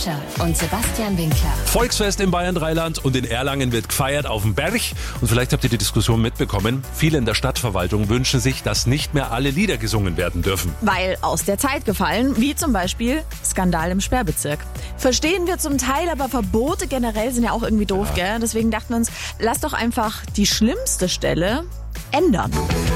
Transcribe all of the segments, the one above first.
und Sebastian Winkler. Volksfest in Bayern Dreiland und in Erlangen wird gefeiert auf dem Berg. Und vielleicht habt ihr die Diskussion mitbekommen. Viele in der Stadtverwaltung wünschen sich, dass nicht mehr alle Lieder gesungen werden dürfen. Weil aus der Zeit gefallen, wie zum Beispiel Skandal im Sperrbezirk. Verstehen wir zum Teil, aber Verbote generell sind ja auch irgendwie doof, gell? Deswegen dachten wir uns, lass doch einfach die schlimmste Stelle ändern.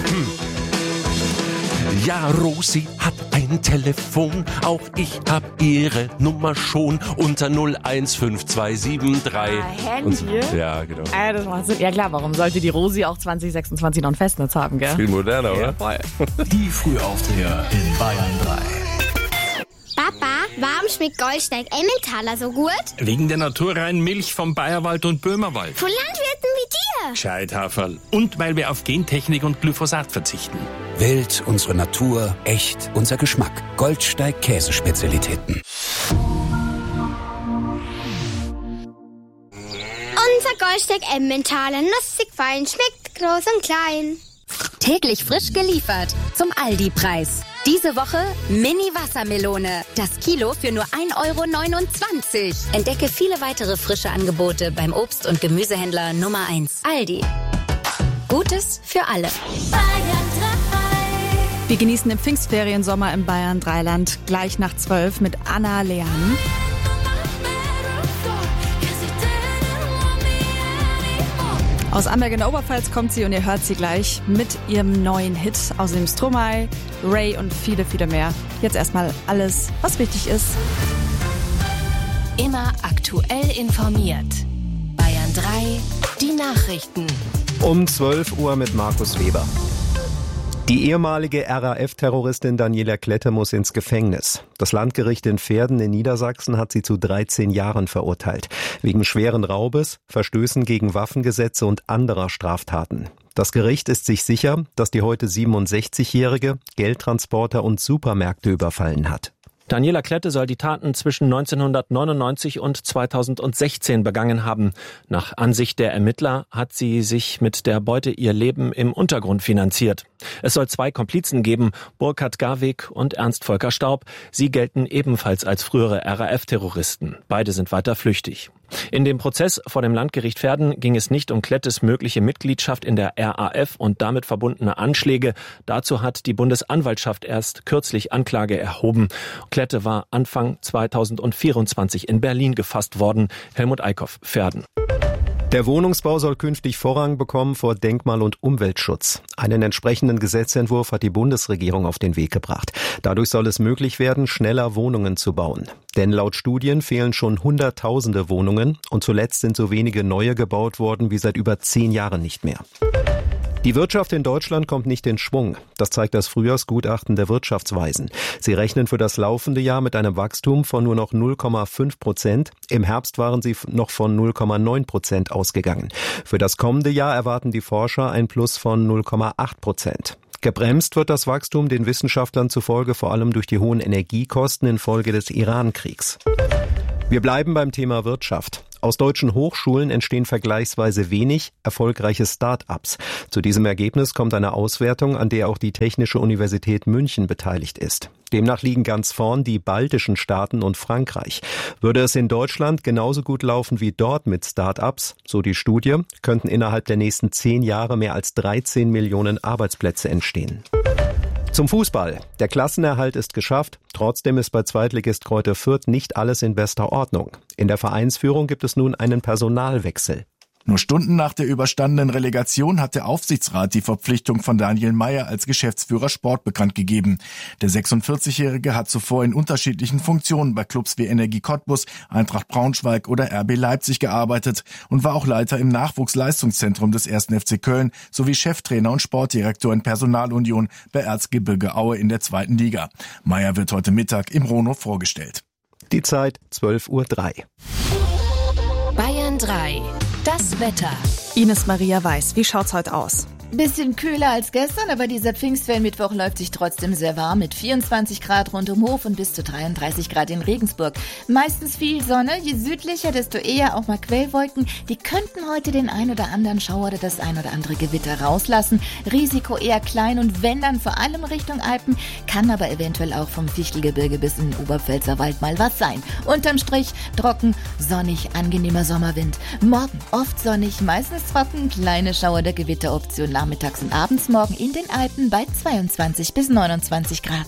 Ja, Rosi hat ein Telefon, auch ich hab ihre Nummer schon unter 015273. Handy? Ja, genau. Das macht Sinn. Ja klar, warum sollte die Rosi auch 2026 noch ein Festnetz haben, gell? Viel moderner, oder? Die Frühaufsteher in Bayern 3. Papa, warum schmeckt Goldsteig Emmentaler so gut? Wegen der naturreinen Milch vom Bayerwald und Böhmerwald. Von Landwirten wie dir. Gescheithaferl. Und weil wir auf Gentechnik und Glyphosat verzichten. Wild, unsere Natur, echt, unser Geschmack. Goldsteig Käsespezialitäten. Unser Goldsteig Emmentaler, nussig fein, schmeckt groß und klein. Täglich frisch geliefert zum Aldi-Preis. Diese Woche Mini-Wassermelone. Das Kilo für nur 1,29 €. Entdecke viele weitere frische Angebote beim Obst- und Gemüsehändler Nummer 1. Aldi. Gutes für alle. Wir genießen den Pfingstferiensommer im Bayern Dreiland gleich nach 12 mit Anna Lehan. Aus Amberg in der Oberpfalz kommt sie und ihr hört sie gleich mit ihrem neuen Hit. Außerdem Stromae, Ray und viele, viele mehr. Jetzt erstmal alles, was wichtig ist. Immer aktuell informiert. Bayern 3, die Nachrichten. Um 12 Uhr mit Markus Weber. Die ehemalige RAF-Terroristin Daniela Klette muss ins Gefängnis. Das Landgericht in Verden in Niedersachsen hat sie zu 13 Jahren verurteilt. Wegen schweren Raubes, Verstößen gegen Waffengesetze und anderer Straftaten. Das Gericht ist sich sicher, dass die heute 67-Jährige Geldtransporter und Supermärkte überfallen hat. Daniela Klette soll die Taten zwischen 1999 und 2016 begangen haben. Nach Ansicht der Ermittler hat sie sich mit der Beute ihr Leben im Untergrund finanziert. Es soll 2 Komplizen geben, Burkhard Garwig und Ernst Volker Staub. Sie gelten ebenfalls als frühere RAF-Terroristen. Beide sind weiter flüchtig. In dem Prozess vor dem Landgericht Verden ging es nicht um Klettes mögliche Mitgliedschaft in der RAF und damit verbundene Anschläge. Dazu hat die Bundesanwaltschaft erst kürzlich Anklage erhoben. Klette war Anfang 2024 in Berlin gefasst worden. Helmut Eickhoff, Verden. Der Wohnungsbau soll künftig Vorrang bekommen vor Denkmal- und Umweltschutz. Einen entsprechenden Gesetzentwurf hat die Bundesregierung auf den Weg gebracht. Dadurch soll es möglich werden, schneller Wohnungen zu bauen. Denn laut Studien fehlen schon Hunderttausende Wohnungen und zuletzt sind so wenige neue gebaut worden wie seit über 10 Jahren nicht mehr. Die Wirtschaft in Deutschland kommt nicht in Schwung. Das zeigt das Frühjahrsgutachten der Wirtschaftsweisen. Sie rechnen für das laufende Jahr mit einem Wachstum von nur noch 0,5%. Im Herbst waren sie noch von 0,9% ausgegangen. Für das kommende Jahr erwarten die Forscher ein Plus von 0,8%. Gebremst wird das Wachstum den Wissenschaftlern zufolge vor allem durch die hohen Energiekosten infolge des Iran-Kriegs. Wir bleiben beim Thema Wirtschaft. Aus deutschen Hochschulen entstehen vergleichsweise wenig erfolgreiche Start-ups. Zu diesem Ergebnis kommt eine Auswertung, an der auch die Technische Universität München beteiligt ist. Demnach liegen ganz vorn die baltischen Staaten und Frankreich. Würde es in Deutschland genauso gut laufen wie dort mit Start-ups, so die Studie, könnten innerhalb der nächsten 10 Jahre mehr als 13 Millionen Arbeitsplätze entstehen. Zum Fußball. Der Klassenerhalt ist geschafft. Trotzdem ist bei Zweitligist Greuther Fürth nicht alles in bester Ordnung. In der Vereinsführung gibt es nun einen Personalwechsel. Nur Stunden nach der überstandenen Relegation hat der Aufsichtsrat die Verpflichtung von Daniel Meyer als Geschäftsführer Sport bekannt gegeben. Der 46-Jährige hat zuvor in unterschiedlichen Funktionen bei Clubs wie Energie Cottbus, Eintracht Braunschweig oder RB Leipzig gearbeitet und war auch Leiter im Nachwuchsleistungszentrum des 1. FC Köln sowie Cheftrainer und Sportdirektor in Personalunion bei Erzgebirge Aue in der 2. Liga. Meyer wird heute Mittag im Rono vorgestellt. Die Zeit 12:03 Uhr. Bayern 3. Das Wetter. Ines Maria Weiß, wie schaut's heute aus? Bisschen kühler als gestern, aber dieser Pfingstferienmittwoch läuft sich trotzdem sehr warm mit 24 Grad rund um Hof und bis zu 33 Grad in Regensburg. Meistens viel Sonne, je südlicher, desto eher auch mal Quellwolken. Die könnten heute den ein oder anderen Schauer oder das ein oder andere Gewitter rauslassen. Risiko eher klein und wenn dann vor allem Richtung Alpen, kann aber eventuell auch vom Fichtelgebirge bis in den Oberpfälzer Wald mal was sein. Unterm Strich trocken, sonnig, angenehmer Sommerwind. Morgen oft sonnig, meistens trocken, kleine Schauer der Gewitteroption nachmittags und abends, morgen in den Alpen bei 22 bis 29 Grad.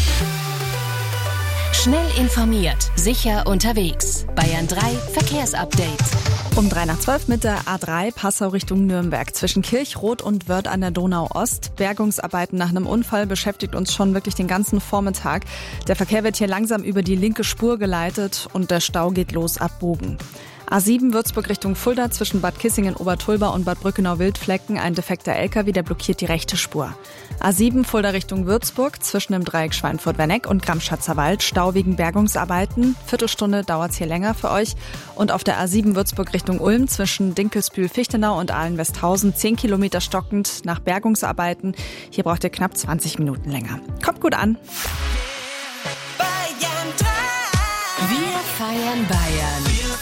Schnell informiert, sicher unterwegs. Bayern 3 Verkehrsupdate. Um 3:12 mit der A3 Passau Richtung Nürnberg. Zwischen Kirchrot und Wörth an der Donau-Ost. Bergungsarbeiten nach einem Unfall beschäftigt uns schon wirklich den ganzen Vormittag. Der Verkehr wird hier langsam über die linke Spur geleitet und der Stau geht los ab Bogen. A7 Würzburg Richtung Fulda zwischen Bad Kissingen-Obertulba und Bad Brückenau-Wildflecken. Ein defekter LKW, der blockiert die rechte Spur. A7 Fulda Richtung Würzburg zwischen dem Dreieck Schweinfurt-Werneck und Gramschatzer Wald. Stau wegen Bergungsarbeiten. Viertelstunde dauert es hier länger für euch. Und auf der A7 Würzburg Richtung Ulm zwischen Dinkelsbühl-Fichtenau und Ahlen-Westhausen 10 Kilometer stockend nach Bergungsarbeiten. Hier braucht ihr knapp 20 Minuten länger. Kommt gut an. Wir feiern Bayern.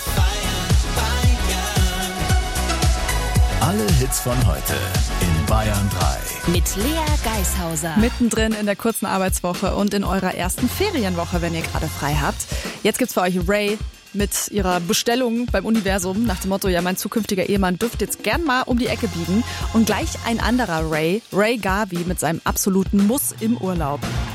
Alle Hits von heute in Bayern 3. Mit Lea Geishauser. Mittendrin in der kurzen Arbeitswoche und in eurer ersten Ferienwoche, wenn ihr gerade frei habt. Jetzt gibt's für euch Ray mit ihrer Bestellung beim Universum nach dem Motto, ja, mein zukünftiger Ehemann dürfte jetzt gern mal um die Ecke biegen. Und gleich ein anderer Ray Gavi mit seinem absoluten Muss im Urlaub.